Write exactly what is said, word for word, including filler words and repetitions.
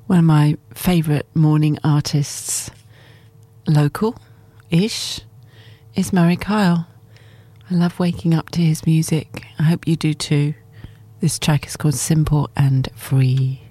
One of my favourite morning artists, local-ish, is Murray Kyle. I love waking up to his music. I hope you do too. This track is called Simple and Free.